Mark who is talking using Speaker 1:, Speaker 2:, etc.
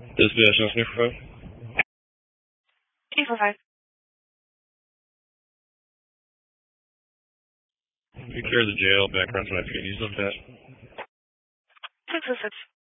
Speaker 1: Dispatch on Sniffer
Speaker 2: 845.
Speaker 1: 5. Take care of the jail, background 5 feet. Use on that.
Speaker 2: 606.